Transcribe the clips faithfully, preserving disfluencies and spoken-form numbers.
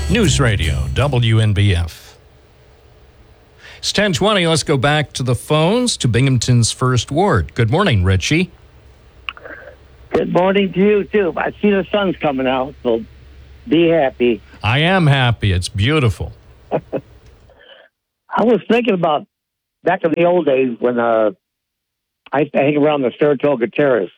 News Radio, W N B F. It's ten twenty. Let's go back to the phones to Binghamton's First Ward. Good morning, Richie. Good morning to you, too. I see the sun's coming out, so be happy. I am happy. It's beautiful. I was thinking about back in the old days when uh, I used to hang around the Saratoga Terrace.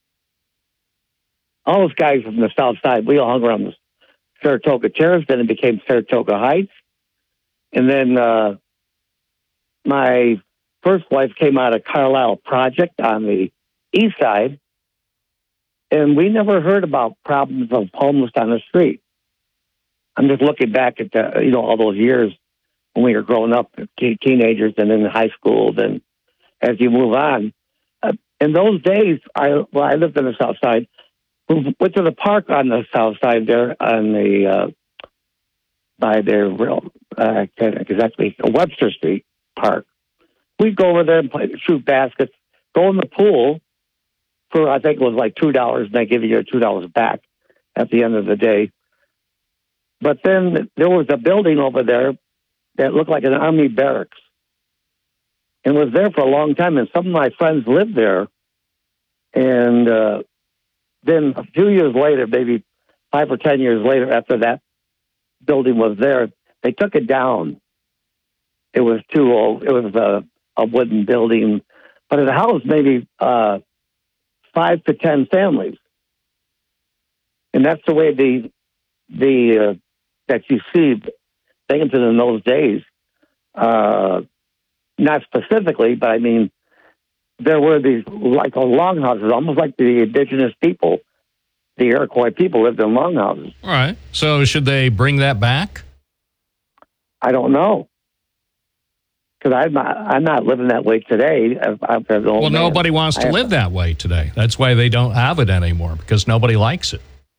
All those guys from the south side, we all hung around the Saratoga Terrace. Then it became Saratoga Heights. And then uh, my first wife came out of Carlisle Project on the east side. And we never heard about problems of homeless on the street. I'm just looking back at the, you know, all those years when we were growing up, te- teenagers, and in high school. Then, as you move on, uh, in those days, I well, I lived on the south side. We went to the park on the south side there, on the uh, by their real uh, exactly Webster Street Park. We'd go over there and play, shoot baskets, go in the pool for I think it was like two dollars, and they give you your two dollars back at the end of the day. But then there was a building over there that looked like an army barracks, and was there for a long time. And some of my friends lived there. And uh, then a few years later, maybe five or ten years later, after that building was there, they took it down. It was too old. It was a, a wooden building, but it housed maybe uh, five to ten families, and that's the way the the uh, that you see Binghamton in those days. Uh, not specifically, but I mean, there were these like longhouses, almost like the indigenous people, the Iroquois people lived in longhouses. All right. So should they bring that back? I don't know. Because I'm not, I'm not living that way today. I'm an old well, man. nobody wants to live that way today. That's why they don't have it anymore, because nobody likes it.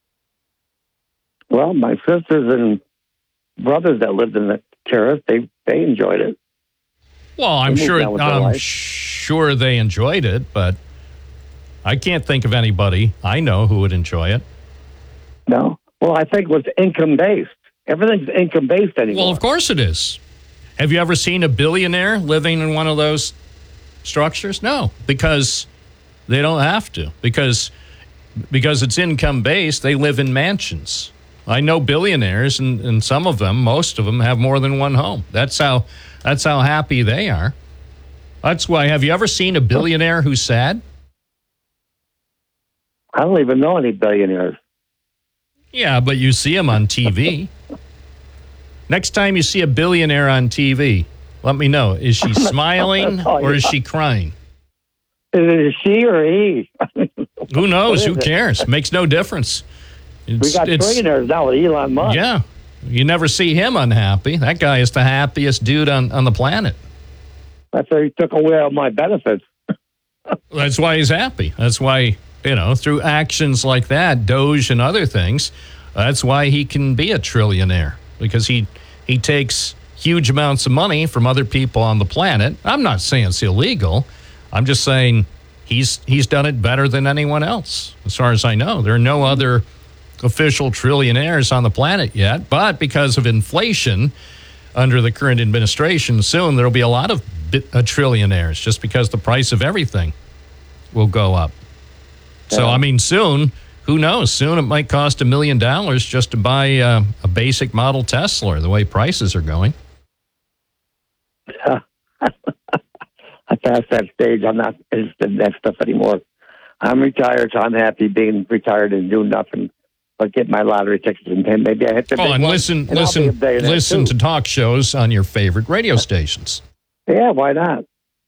Well, my sisters and brothers that lived in the terrace, they, they enjoyed it. Well, I'm sure I'm sure they enjoyed it, but I can't think of anybody I know who would enjoy it. No. Well, I think it was income-based. Everything's income-based anymore. Well, of course it is. Have you ever seen a billionaire living in one of those structures? No, because they don't have to. Because because it's income-based, they live in mansions. I know billionaires, and, and some of them, most of them, have more than one home. That's how that's how happy they are. That's why. Have you ever seen a billionaire who's sad? I don't even know any billionaires. Yeah, but you see them on T V. Next time you see a billionaire on T V, let me know. Is she smiling or is she crying? Is it she or he? Who knows? Who cares? It? Makes no difference. It's, we got trillionaires now with Elon Musk. Yeah. You never see him unhappy. That guy is the happiest dude on, on the planet. That's why he took away all my benefits. That's why he's happy. That's why, you know, through actions like that, Doge and other things, that's why he can be a trillionaire. Because he he takes huge amounts of money from other people on the planet. I'm not saying it's illegal. I'm just saying he's he's done it better than anyone else, as far as I know. There are no other official trillionaires on the planet yet. But because of inflation under the current administration, soon there will be a lot of bit, uh, trillionaires just because the price of everything will go up. Yeah. So, I mean, soon... Who knows? Soon it might cost a million dollars just to buy uh, a basic model Tesla, the way prices are going. Yeah. I passed that stage. I'm not interested in that stuff anymore. I'm retired, so I'm happy being retired and doing nothing but get my lottery tickets and maybe I hit the oh, big and one, listen, and listen, listen to talk shows on your favorite radio stations. Yeah, why not?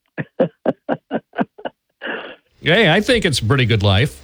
Hey, I think it's a pretty good life.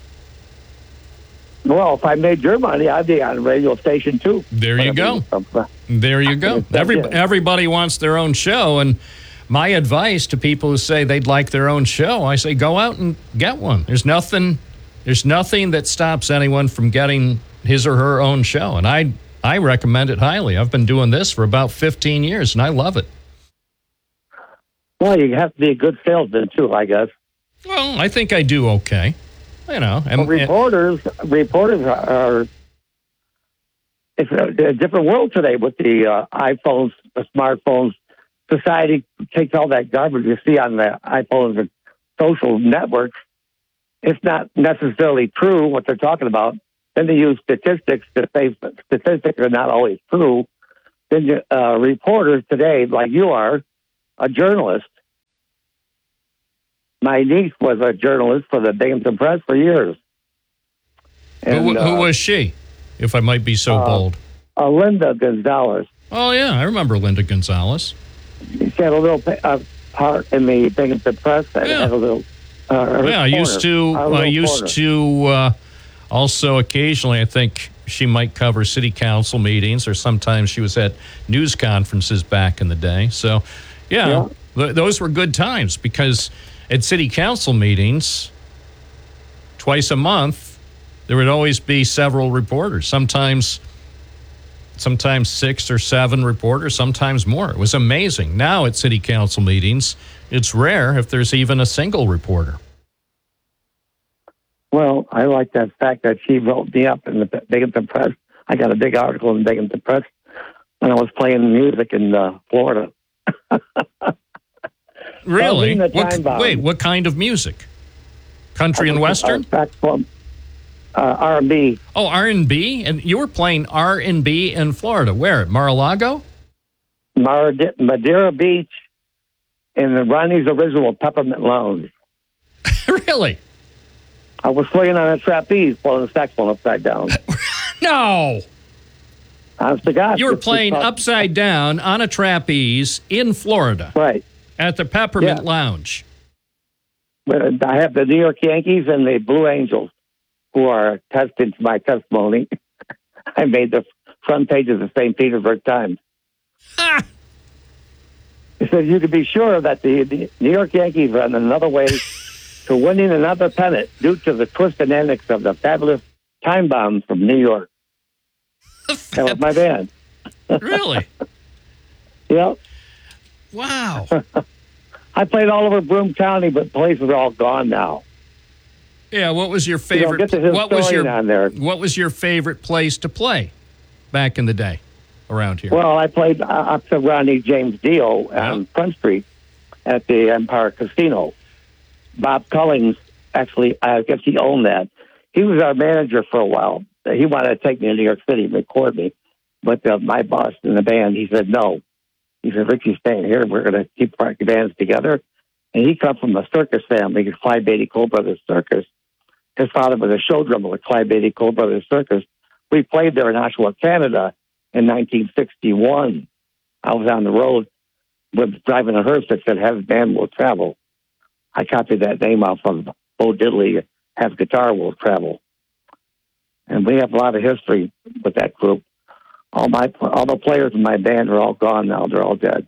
Well, if I made your money, I'd be on a radio station, too. There you go. There you go. Every, everybody wants their own show, and my advice to people who say they'd like their own show, I say go out and get one. There's nothing there's nothing that stops anyone from getting his or her own show, and I I recommend it highly. I've been doing this for about fifteen years, and I love it. Well, you have to be a good salesman, too, I guess. Well, I think I do okay. You know, and, well, reporters, and, reporters are, it's a, a different world today with the uh, iPhones, the smartphones. Society takes all that garbage you see on the iPhones and social networks. It's not necessarily true what they're talking about. Then they use statistics to say statistics are not always true. Then uh, reporters today, like you are, a journalist. My niece was a journalist for the Binghamton Press for years. And, who, who uh, was she, if I might be so uh, bold? Uh, Linda Gonzalez. Oh, yeah, I remember Linda Gonzalez. She had a little uh, part in the Binghamton Press. That Yeah. had a little. Uh, Yeah, I used to. I used to uh, also occasionally. I think she might cover city council meetings, or sometimes she was at news conferences back in the day. So, yeah, Yeah. Th- those were good times because at city council meetings, twice a month, there would always be several reporters. Sometimes. Sometimes six or seven reporters, sometimes more. It was amazing. Now at city council meetings, it's rare if there's even a single reporter. Well, I like that fact that she wrote me up in the Binghamton Press. I got a big article in the Binghamton Press when I was playing music in uh, Florida. Really? the What, time bomb. wait, what kind of music? Country and Western? Uh, saxophone, uh, R and B. Oh, R and B? And you were playing R and B in Florida. Where? At Mar-a-Lago? Mar- Madeira Beach in the Ronnie's Original Peppermint Lounge. Really? I was swinging on a trapeze, pulling the saxophone upside down. No. Honest to God. You were It's- playing it's- upside down on a trapeze in Florida Right. at the Peppermint Yeah. Lounge. But I have the New York Yankees and the Blue Angels who are tested to my testimony. I made the front page of the Saint Petersburg Times. Ah! It says you can be sure that the, the New York Yankees are on another way to winning another pennant due to the twist and antics of the fabulous time bomb from New York. That was my band. Really? Yep. Wow. I played all over Broome County, but places are all gone now. Yeah, what was your You know, favorite get the what was historian your on there. what was your favorite place to play back in the day around here? Well, I played uh, up to Ronnie James Dio on Yeah. Front Street at the Empire Casino. Bob Cullings, actually, I guess he owned that. He was our manager for a while. He wanted to take me to New York City and record me. But uh, my boss in the band, he said, no. He said, Richie's staying here. We're going to keep our bands together. And he come from a circus family, the Clyde Beatty Cole Brothers Circus. His father was a show drummer with Clyde Beatty Cole Brothers Circus. We played there in Oshawa, Canada in nineteen sixty-one. I was on the road with driving a hearse that said, Have Band Will Travel. I copied that name off of Bo Diddley, Have Guitar Will Travel. And we have a lot of history with that group. All my all the players in my band are all gone now. They're all dead.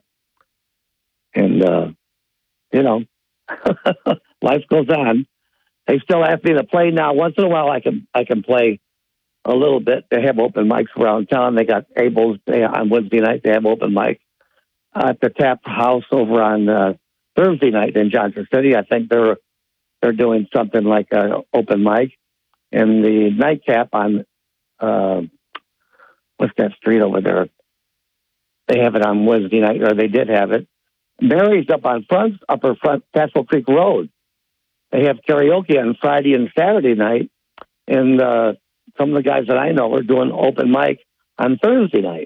And, uh, you know, life goes on. They still ask me to play now. Once in a while, I can I can play a little bit. They have open mics around town. They got Abel's they, on Wednesday night. They have open mic at the Tap House over on uh, Thursday night in Johnson City. I think they're they're doing something like an open mic. And the nightcap on uh, what's that street over there? They have it on Wednesday night, or they did have it. Mary's up on front, Upper Front Castle Creek Road. They have karaoke on Friday and Saturday night, and uh, some of the guys that I know are doing open mic on Thursday night.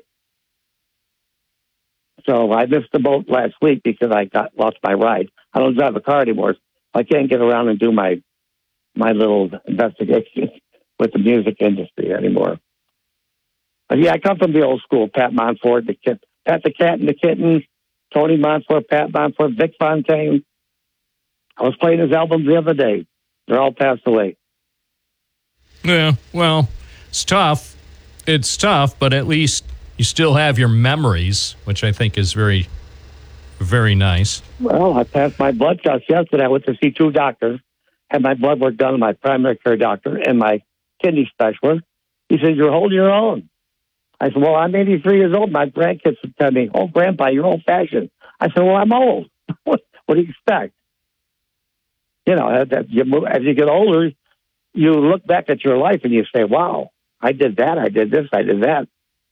So I missed the boat last week because I got lost my ride. I don't drive a car anymore. So I can't get around and do my my little investigation with the music industry anymore. But yeah, I come from the old school. Pat Montfort, the kid, Pat the Cat and the Kitten, Tony Montfort, Pat Montfort, Vic Fontaine. I was playing his albums the other day. They're all passed away. Yeah, well, it's tough. It's tough, but at least you still have your memories, which I think is very, very nice. Well, I passed my blood test yesterday. I went to see two doctors, had my blood work done, my primary care doctor and my kidney specialist. He said, you're holding your own. I said, well, I'm eighty-three years old. My grandkids would tell me, oh, Grandpa, you're old-fashioned. I said, well, I'm old. what, what do you expect? You know, as you, move, as you get older, you look back at your life and you say, wow, I did that, I did this, I did that.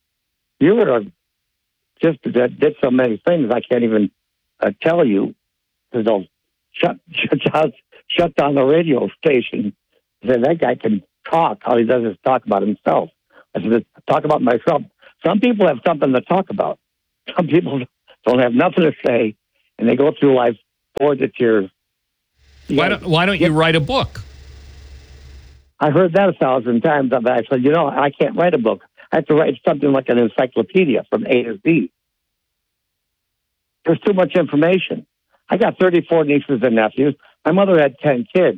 You were just that did so many things I can't even uh, tell you because they'll shut shut down, shut down the radio station. Then that guy can talk. All he does is talk about himself. I said, talk about myself. Some people have something to talk about. Some people don't have nothing to say, and they go through life bored to tears. You why know, don't Why don't you write a book? I heard that a thousand times. But I said, you know, I can't write a book. I have to write something like an encyclopedia from A to Z. There's too much information. I got thirty-four nieces and nephews. My mother had ten kids.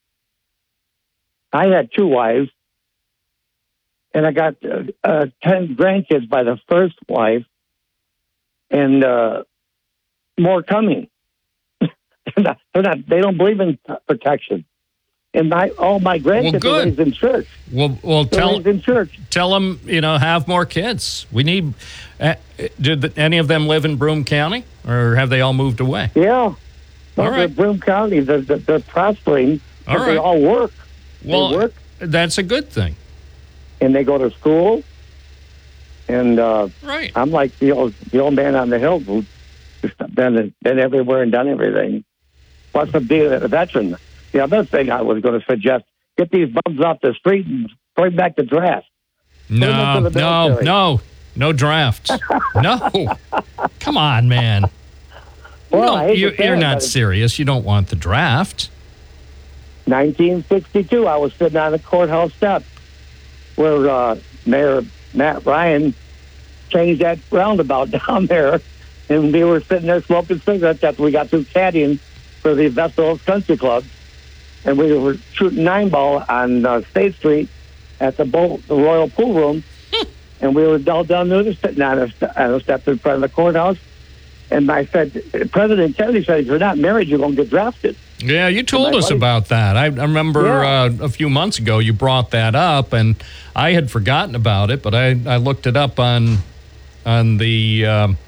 I had two wives, and I got uh, uh, ten grandkids by the first wife, and uh, more coming. they're not, they're not, they don't believe in protection. And my all my grandkids well, are raised in church. Well, well, They're tell raised in church. Tell them, you know, have more kids. We need. Uh, did any of them live in Broome County, or have they all moved away? Yeah, all well, right. Broome County, they're, they're, they're prospering. All right. They all work. Well, they work, that's a good thing. and they go to school. And uh, right, I'm like the old the old man on the hill who's just been been everywhere and done everything. Plus, of being a veteran. The other thing I was going to suggest: get these bums off the street and bring back the draft. No, no, no, no drafts. No, come on, man. Well, no, I hate you, to say you're it, not but serious. You don't want the draft. nineteen sixty-two, I was sitting on the courthouse steps where uh, Mayor Matt Ryan changed that roundabout down there, and we were sitting there smoking cigarettes after we got through caddying for the Vestal Country Club, and we were shooting nine ball on uh, State Street at the, boat, the Royal Pool Room, and we were all down there sitting on a, on a step in front of the courthouse. And I said, President Kennedy said, if you're not married, you're going to get drafted. Yeah, you told us buddy. about that. I, I remember Yeah. uh, a few months ago you brought that up, and I had forgotten about it, but I, I looked it up on on the um,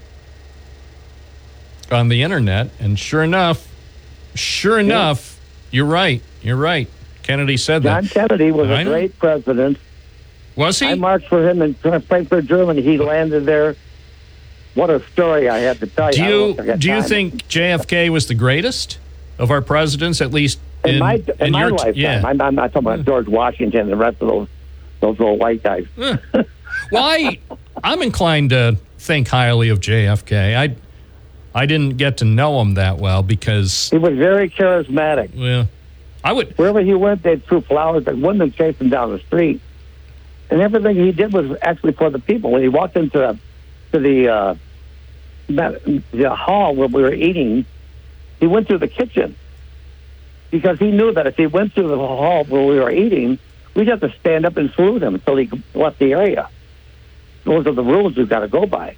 on the internet, and sure enough, sure enough, you're right. You're right. Kennedy said John that. Kennedy was I a know. great president. Was he? I marched for him in Frankfurt, Germany. He landed there. What a story I had to tell you. do I you don't forget do you time. think J F K was the greatest of our presidents, at least in, in my in, in my your t- lifetime? yeah. I'm, I'm not talking about George Washington and the rest of those those little white guys. Well, I, I'm inclined to think highly of J F K. I, I didn't get to know him that well because, He was very charismatic. well, I would. Wherever he went, they threw flowers. The women chased him down the street, and everything he did was actually for the people. When he walked into the, to the uh, the hall where we were eating, he went through the kitchen because he knew that if he went through the hall where we were eating, we'd have to stand up and salute him until he left the area. Those are the rules we've got to go by.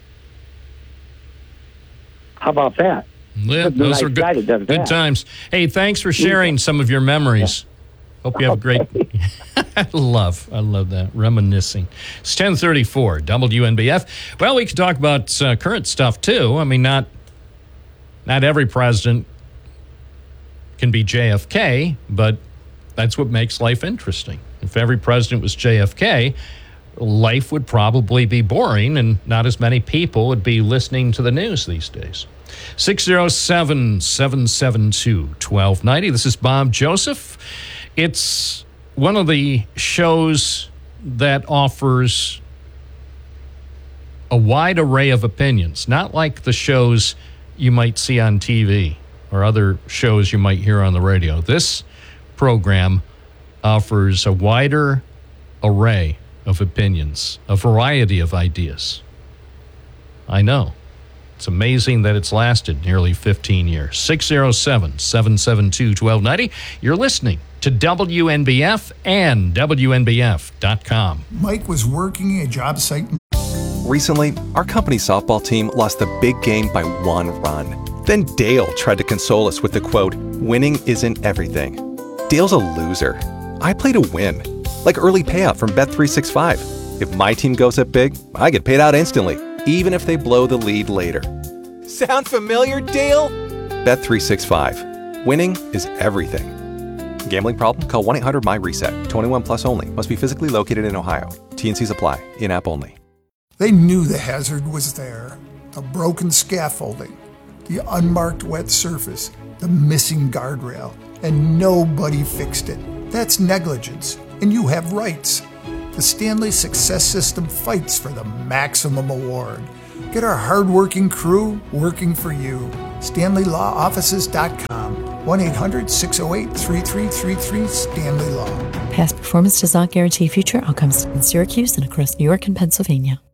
How about that? Yeah, That's a those nice are guy good, that does good that. times. Hey, thanks for sharing some of your memories. Hope you have a great. I love, I love that reminiscing. It's ten thirty-four W N B F. Well, we can talk about uh, current stuff too. I mean, not not every president can be J F K, but that's what makes life interesting. If every president was J F K, life would probably be boring, and not as many people would be listening to the news these days. six oh seven, seven seven two, one two nine oh. This is Bob Joseph. It's one of the shows that offers a wide array of opinions, not like the shows you might see on T V or other shows you might hear on the radio. This program offers a wider array of opinions, a variety of ideas. I know. It's amazing that it's lasted nearly fifteen years. six oh seven, seven seven two, one two nine oh. You're listening to W N B F and W N B F dot com. Mike was working a job site. Recently, our company's softball team lost the big game by one run. Then Dale tried to console us with the quote, "Winning isn't everything." Dale's a loser. I play to win. Like early payout from Bet three sixty-five. If my team goes up big, I get paid out instantly, even if they blow the lead later. Sound familiar, Dale? Bet three sixty-five. Winning is everything. Gambling problem? Call one eight hundred M Y RESET. twenty-one plus only. Must be physically located in Ohio. T and C's apply. In-app only. They knew the hazard was there. The broken scaffolding, the unmarked wet surface, the missing guardrail, and nobody fixed it. That's negligence, and you have rights. The Stanley Success System fights for the maximum award. Get our hardworking crew working for you. Stanley Law Offices dot com. one eight hundred six oh eight three three three three Stanley Law. Past performance does not guarantee future outcomes in Syracuse and across New York and Pennsylvania.